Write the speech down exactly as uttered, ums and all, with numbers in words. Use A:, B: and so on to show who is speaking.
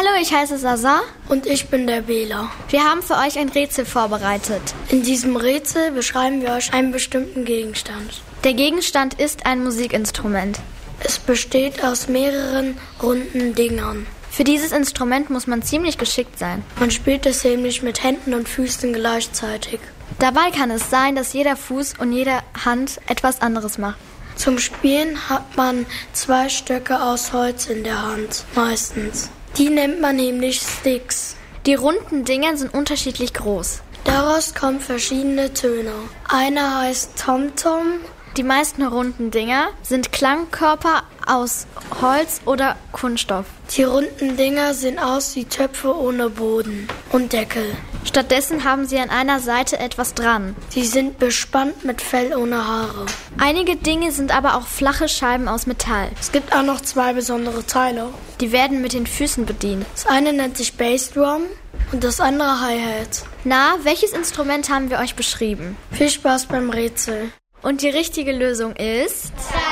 A: Hallo, ich heiße Sasa.
B: Und ich bin der Bela.
A: Wir haben für euch ein Rätsel vorbereitet.
B: In diesem Rätsel beschreiben wir euch einen bestimmten Gegenstand.
A: Der Gegenstand ist ein Musikinstrument.
B: Es besteht aus mehreren runden Dingern.
A: Für dieses Instrument muss man ziemlich geschickt sein.
B: Man spielt es nämlich mit Händen und Füßen gleichzeitig.
A: Dabei kann es sein, dass jeder Fuß und jede Hand etwas anderes macht.
B: Zum Spielen hat man zwei Stöcke aus Holz in der Hand, meistens. Die nennt man nämlich Sticks.
A: Die runden Dinger sind unterschiedlich groß.
B: Daraus kommen verschiedene Töne. Einer heißt Tom-Tom.
A: Die meisten runden Dinger sind Klangkörper aus Holz oder Kunststoff.
B: Die runden Dinger sehen aus wie Töpfe ohne Boden und Deckel.
A: Stattdessen haben sie an einer Seite etwas dran.
B: Sie sind bespannt mit Fell ohne Haare.
A: Einige Dinge sind aber auch flache Scheiben aus Metall.
B: Es gibt auch noch zwei besondere Teile.
A: Die werden mit den Füßen bedient.
B: Das eine nennt sich Bassdrum und das andere Hi-Hat.
A: Na, welches Instrument haben wir euch beschrieben?
B: Viel Spaß beim Rätsel.
A: Und die richtige Lösung ist...